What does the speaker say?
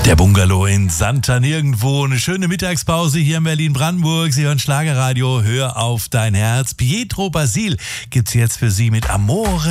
Der Bungalow in Santa nirgendwo. Eine schöne Mittagspause hier in Berlin-Brandenburg. Sie hören Schlagerradio. Hör auf dein Herz. Pietro Basil gibt's jetzt für Sie mit Amore